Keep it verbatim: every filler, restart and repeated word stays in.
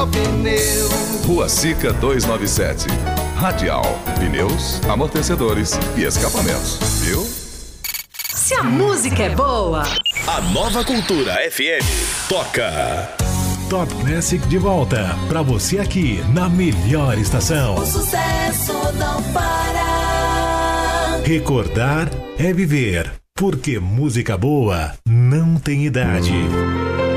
seu pneu. Rua Sica duzentos e noventa e sete. Radial, pneus, amortecedores e escapamentos, viu? Se a música é boa, a Nova Cultura F M toca. Top Classic de volta pra você aqui na melhor estação. O sucesso não para. Recordar é viver, porque música boa não tem idade.